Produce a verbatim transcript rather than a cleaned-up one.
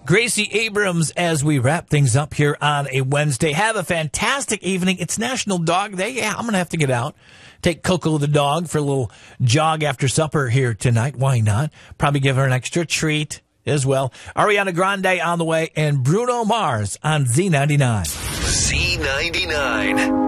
Gracie Abrams as we wrap things up here on a Wednesday. Have a fantastic evening. It's National Dog Day. Yeah, I'm going to have to get out. Take Coco the dog for a little jog after supper here tonight. Why not? Probably give her an extra treat as well. Ariana Grande on the way and Bruno Mars on Z ninety-nine. Z ninety-nine.